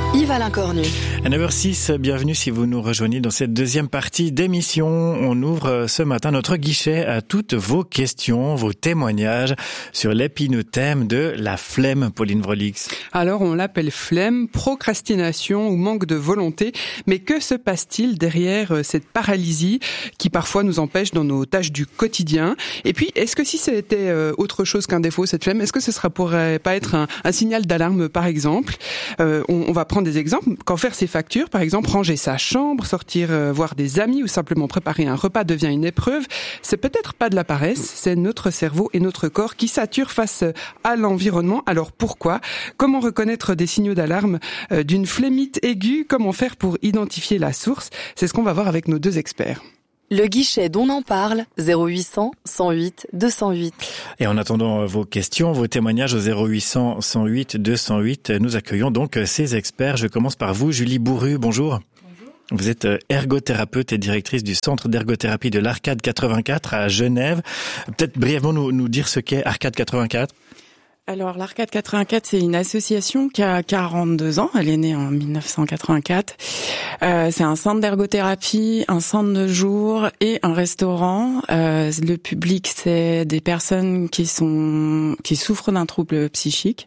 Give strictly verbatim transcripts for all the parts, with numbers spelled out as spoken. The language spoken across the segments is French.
Yves-Alain Cornu. À neuf heures six, bienvenue si vous nous rejoignez dans cette deuxième partie d'émission. On ouvre ce matin notre guichet à toutes vos questions, vos témoignages sur l'épineux thème de la flemme, Pauline Vrolix. Alors on l'appelle flemme, procrastination ou manque de volonté, mais que se passe-t-il derrière cette paralysie qui parfois nous empêche dans nos tâches du quotidien? Et puis, est-ce que si c'était autre chose qu'un défaut, cette flemme, est-ce que ce sera pourrait pas être un, un signal d'alarme par exemple? euh, on, on va prendre des exemples. Quand faire ses factures, par exemple, ranger sa chambre, sortir euh, voir des amis ou simplement préparer un repas devient une épreuve, c'est peut-être pas de la paresse, c'est notre cerveau et notre corps qui saturent face à l'environnement. Alors pourquoi? Comment reconnaître des signaux d'alarme euh, d'une flémite aiguë? Comment faire pour identifier la source? C'est ce qu'on va voir avec nos deux experts. Le guichet d'On en parle, zéro huit cents, cent huit, deux cent huit. Et en attendant vos questions, vos témoignages au zéro huit cents, cent huit, deux cent huit, nous accueillons donc ces experts. Je commence par vous, Julie Bourru, bonjour. Bonjour. Vous êtes ergothérapeute et directrice du centre d'ergothérapie de l'Arcade quatre-vingt-quatre à Genève. Peut-être brièvement nous, nous dire ce qu'est Arcade quatre-vingt-quatre. Alors, l'Arcade quatre-vingt-quatre, c'est une association qui a quarante-deux ans. Elle est née en dix-neuf cent quatre-vingt-quatre. Euh, c'est un centre d'ergothérapie, un centre de jour et un restaurant. Euh, le public, c'est des personnes qui sont qui souffrent d'un trouble psychique.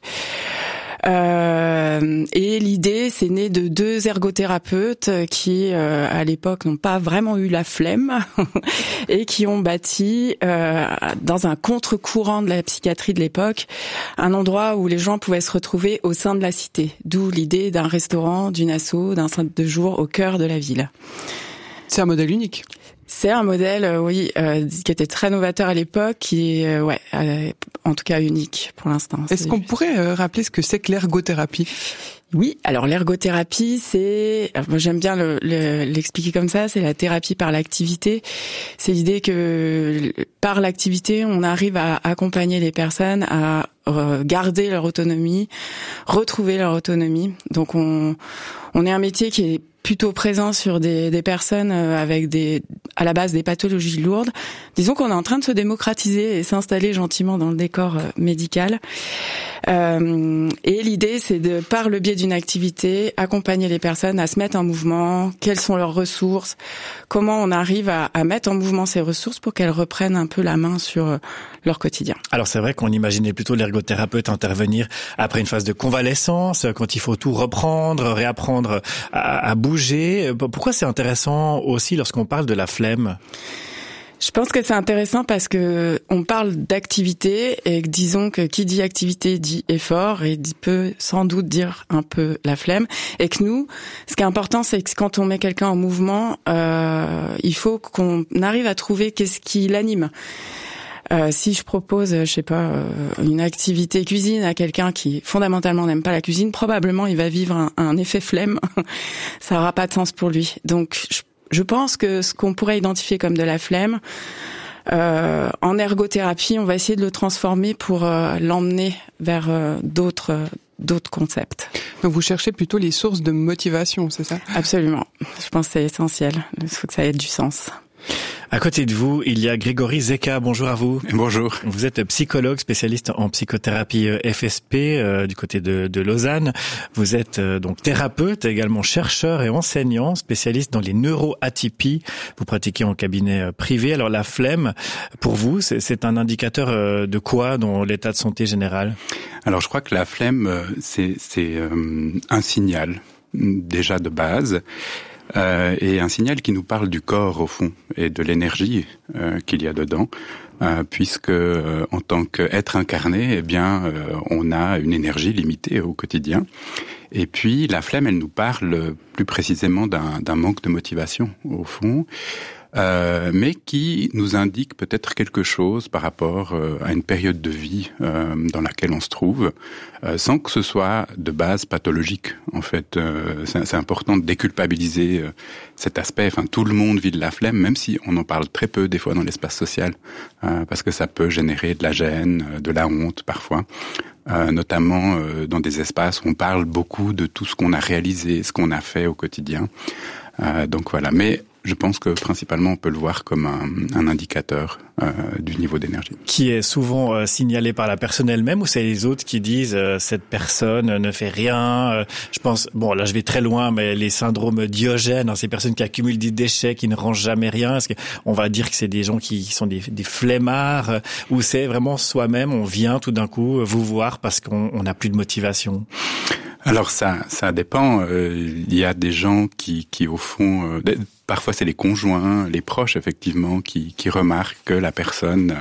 Euh, et l'idée, c'est né de deux ergothérapeutes qui, euh, à l'époque, n'ont pas vraiment eu la flemme et qui ont bâti, euh, dans un contre-courant de la psychiatrie de l'époque, un endroit où les gens pouvaient se retrouver au sein de la cité. D'où l'idée d'un restaurant, d'une asso, d'un centre de jour au cœur de la ville. C'est un modèle unique. C'est un modèle, euh, oui, euh, qui était très novateur à l'époque, qui est, euh, ouais, euh, en tout cas unique pour l'instant. Est-ce c'est... qu'on pourrait euh, rappeler ce que c'est que l'ergothérapie? Oui, alors l'ergothérapie, c'est, moi j'aime bien le, le, l'expliquer comme ça, c'est la thérapie par l'activité. C'est l'idée que par l'activité, on arrive à accompagner les personnes à garder leur autonomie, retrouver leur autonomie. Donc on, on est un métier qui est plutôt présent sur des, des personnes avec des, à la base des pathologies lourdes. Disons qu'on est en train de se démocratiser et s'installer gentiment dans le décor médical. Euh, et l'idée, c'est de, par le biais d'une activité, accompagner les personnes à se mettre en mouvement. Quelles sont leurs ressources? Comment on arrive à, à mettre en mouvement ces ressources pour qu'elles reprennent un peu la main sur leur quotidien. Alors c'est vrai qu'on imaginait plutôt l'ergothérapeute intervenir après une phase de convalescence, quand il faut tout reprendre, réapprendre à, à bouger. Pourquoi c'est intéressant aussi lorsqu'on parle de la flemme ? Je pense que c'est intéressant parce que on parle d'activité et que disons que qui dit activité dit effort et peut sans doute dire un peu la flemme, et que nous, ce qui est important, c'est que quand on met quelqu'un en mouvement, euh, il faut qu'on arrive à trouver qu'est-ce qui l'anime. Euh, si je propose, je sais pas, euh, une activité cuisine à quelqu'un qui fondamentalement n'aime pas la cuisine, probablement il va vivre un, un effet flemme. Ça aura pas de sens pour lui. Donc je Je pense que ce qu'on pourrait identifier comme de la flemme, euh, en ergothérapie, on va essayer de le transformer pour euh, l'emmener vers euh, d'autres euh, d'autres concepts. Donc vous cherchez plutôt les sources de motivation, c'est ça ? Absolument. Je pense que c'est essentiel. Il faut que ça ait du sens. À côté de vous, il y a Grégory Zeka. Bonjour à vous. Bonjour. Vous êtes psychologue, spécialiste en psychothérapie F S P euh, du côté de, de Lausanne. Vous êtes euh, donc thérapeute, également chercheur et enseignant, spécialiste dans les neuroatypies. Vous pratiquez en cabinet euh, privé. Alors la flemme, pour vous, c'est, c'est un indicateur euh, de quoi dans l'état de santé général ? Alors je crois que la flemme, euh, c'est, c'est euh, un signal déjà de base. Euh, et un signal qui nous parle du corps au fond et de l'énergie euh, qu'il y a dedans, euh, puisque euh, en tant qu'être incarné, eh bien, euh, on a une énergie limitée au quotidien. Et puis la flemme, elle nous parle plus précisément d'un, d'un manque de motivation au fond. Euh, mais qui nous indique peut-être quelque chose par rapport euh, à une période de vie euh, dans laquelle on se trouve, euh, sans que ce soit de base pathologique. En fait, euh, c'est, c'est important de déculpabiliser euh, cet aspect. Enfin, tout le monde vit de la flemme, même si on en parle très peu des fois dans l'espace social, euh, parce que ça peut générer de la gêne, de la honte parfois. Euh, notamment euh, dans des espaces où on parle beaucoup de tout ce qu'on a réalisé, ce qu'on a fait au quotidien. Euh, donc voilà. Mais je pense que principalement on peut le voir comme un, un indicateur euh, du niveau d'énergie. Qui est souvent euh, signalé par la personne elle-même, ou c'est les autres qui disent euh, cette personne ne fait rien. euh, Je pense, bon là je vais très loin, mais les syndromes Diogène, hein, ces personnes qui accumulent des déchets, qui ne rangent jamais rien. Est-ce qu'on va dire que c'est des gens qui sont des, des flemmards, euh, ou c'est vraiment soi-même, on vient tout d'un coup vous voir parce qu'on n'a plus de motivation? Alors ça, ça dépend. Euh, il y a des gens qui, qui au fond, euh, parfois c'est les conjoints, les proches effectivement, qui, qui remarquent que la personne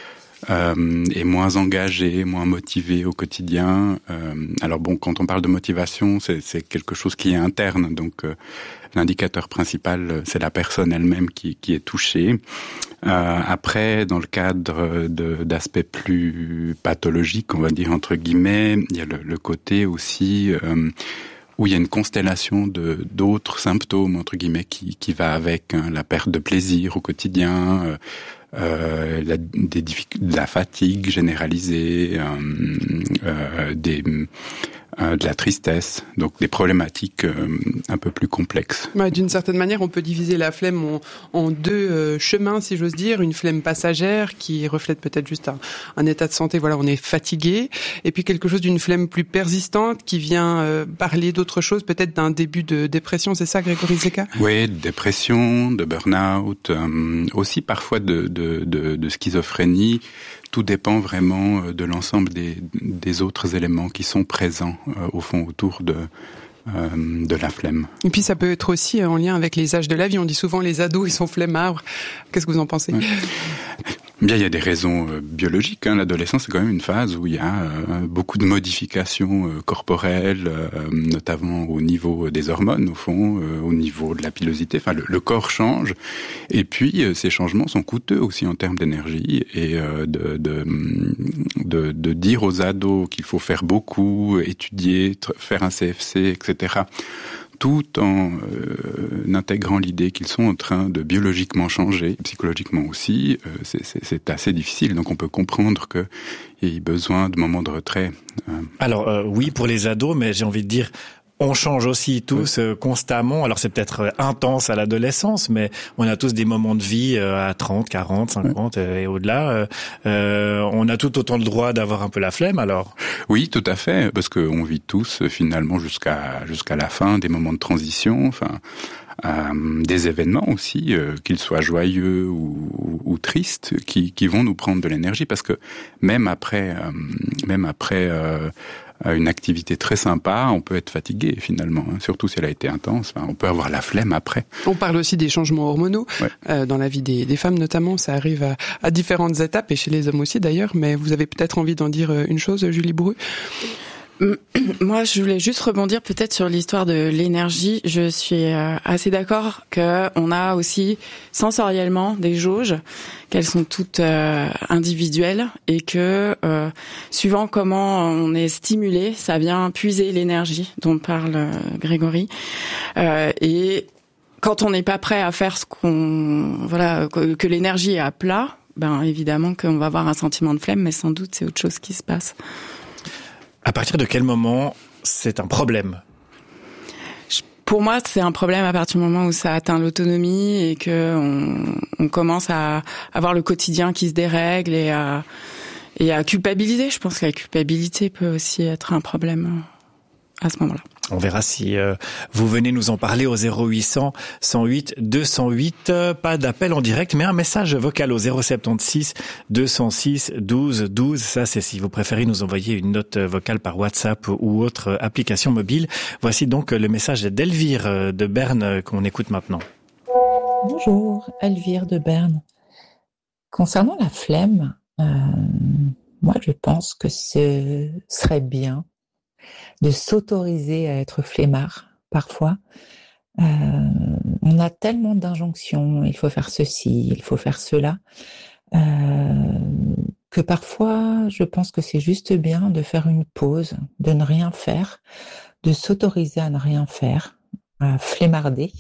euh, est moins engagée, moins motivée au quotidien. Euh, alors bon, quand on parle de motivation, c'est, c'est quelque chose qui est interne. Donc euh, l'indicateur principal, c'est la personne elle-même qui, qui est touchée. Euh, après, dans le cadre de, d'aspects plus pathologiques, on va dire entre guillemets, il y a le, le côté aussi euh, où il y a une constellation de d'autres symptômes entre guillemets qui, qui va avec hein, la perte de plaisir au quotidien, euh, euh, la, des difficultés, la fatigue généralisée, euh, euh, des euh, de la tristesse, donc des problématiques euh, un peu plus complexes. Ouais, d'une certaine manière, on peut diviser la flemme en, en deux euh, chemins, si j'ose dire. Une flemme passagère qui reflète peut-être juste un, un état de santé, voilà, on est fatigué, et puis quelque chose d'une flemme plus persistante qui vient euh, parler d'autre chose, peut-être d'un début de dépression, c'est ça, Grégory Zeka? Oui, de dépression, de burn-out, euh, aussi parfois de, de, de, de schizophrénie. Tout dépend vraiment de l'ensemble des, des autres éléments qui sont présents euh, au fond autour de euh, de la flemme. Et puis ça peut être aussi en lien avec les âges de la vie. On dit souvent les ados ils sont flemmards. Qu'est-ce que vous en pensez? Ouais. Bien, il y a des raisons euh, biologiques. Hein. L'adolescence, c'est quand même une phase où il y a euh, beaucoup de modifications euh, corporelles, euh, notamment au niveau des hormones, au fond, euh, au niveau de la pilosité. Enfin, le, le corps change. Et puis, euh, ces changements sont coûteux aussi en termes d'énergie. Et euh, de, de, de, de dire aux ados qu'il faut faire beaucoup, étudier, tr- faire un C F C, et cetera, tout en euh, intégrant l'idée qu'ils sont en train de biologiquement changer, psychologiquement aussi, euh, c'est, c'est, c'est assez difficile. Donc on peut comprendre qu'il y ait besoin de moments de retrait. Euh. Alors euh, oui, pour les ados, mais j'ai envie de dire, on change aussi tous oui. euh, constamment. Alors c'est peut-être euh, intense à l'adolescence, mais on a tous des moments de vie euh, à trente, quarante, cinquante oui. euh, et au-delà. Euh, euh, on a tout autant le droit d'avoir un peu la flemme alors. Oui, tout à fait, parce qu'on vit tous finalement jusqu'à jusqu'à la fin des moments de transition, enfin euh, des événements aussi, euh, qu'ils soient joyeux ou, ou, ou tristes, qui, qui vont nous prendre de l'énergie, parce que même après, euh, même après. Euh, une activité très sympa, on peut être fatigué finalement, hein, surtout si elle a été intense. Enfin, on peut avoir la flemme après. On parle aussi des changements hormonaux ouais. euh, dans la vie des, des femmes notamment. Ça arrive à, à différentes étapes et chez les hommes aussi d'ailleurs. Mais vous avez peut-être envie d'en dire une chose, Julie Bourru? Moi, je voulais juste rebondir peut-être sur l'histoire de l'énergie. Je suis assez d'accord que on a aussi sensoriellement des jauges, qu'elles sont toutes euh, individuelles et que euh, suivant comment on est stimulé, ça vient puiser l'énergie dont parle euh, Grégory. Euh, et quand on n'est pas prêt à faire ce qu'on voilà que, que l'énergie est à plat, ben évidemment qu'on va avoir un sentiment de flemme, mais sans doute c'est autre chose qui se passe. À partir de quel moment c'est un problème? Pour moi, c'est un problème à partir du moment où ça atteint l'autonomie et que on, on commence à avoir le quotidien qui se dérègle et à, et à culpabiliser. Je pense que la culpabilité peut aussi être un problème à ce moment-là. On verra si euh, vous venez nous en parler au zéro huit cent, cent huit, deux cent huit. Euh, pas d'appel en direct, mais un message vocal au zéro sept six, deux cent six, douze douze. Ça, c'est si vous préférez nous envoyer une note vocale par WhatsApp ou autre application mobile. Voici donc le message d'Elvire de Berne qu'on écoute maintenant. Bonjour, Elvire de Berne. Concernant la flemme, euh, moi je pense que ce serait bien de s'autoriser à être flemmard parfois. Euh, on a tellement d'injonctions, il faut faire ceci, il faut faire cela, euh, que parfois je pense que c'est juste bien de faire une pause, de ne rien faire, de s'autoriser à ne rien faire, à flemmarder.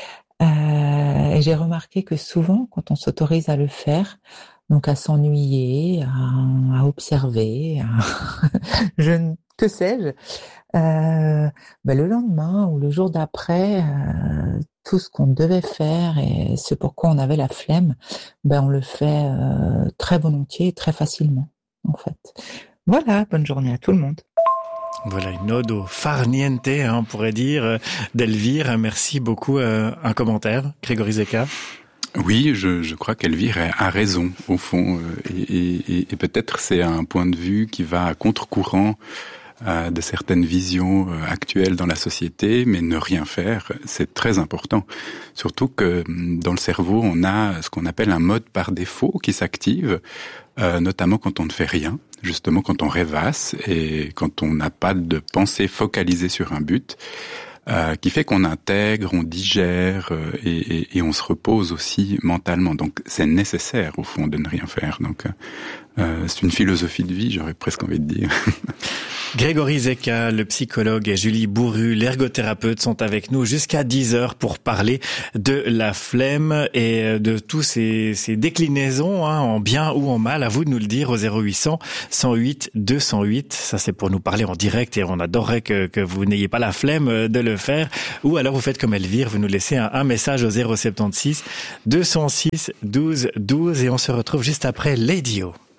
Euh, et j'ai remarqué que souvent, quand on s'autorise à le faire, donc à s'ennuyer, à, à observer, à je ne que sais-je, euh, ben le lendemain ou le jour d'après, euh, tout ce qu'on devait faire et ce pourquoi on avait la flemme, ben on le fait euh, très volontiers et très facilement, en fait. Voilà, bonne journée à tout le monde. Voilà, une ode au far niente, hein, on pourrait dire, d'Elvire. Merci beaucoup. Euh, un commentaire, Grégory Zeka? Oui, je, je crois qu'Elvire a raison, au fond. Et, et, et peut-être c'est un point de vue qui va à contre-courant euh, de certaines visions euh, actuelles dans la société, mais ne rien faire, c'est très important. Surtout que dans le cerveau, on a ce qu'on appelle un mode par défaut qui s'active, euh, notamment quand on ne fait rien. Justement quand on rêvasse et quand on n'a pas de pensée focalisée sur un but, euh, qui fait qu'on intègre, on digère euh, et, et, et on se repose aussi mentalement. Donc c'est nécessaire au fond de ne rien faire. Donc euh, c'est une philosophie de vie, j'aurais presque envie de dire. Grégory Zeka, le psychologue, et Julie Bourru, l'ergothérapeute, sont avec nous jusqu'à dix heures pour parler de la flemme et de tous ces, ces déclinaisons, hein, en bien ou en mal. À vous de nous le dire au zéro huit cents, cent huit, deux cent huit. Ça, c'est pour nous parler en direct et on adorerait que, que vous n'ayez pas la flemme de le faire. Ou alors vous faites comme Elvire, vous nous laissez un, un message au zéro soixante-seize, deux cent six, douze douze et on se retrouve juste après Lady O.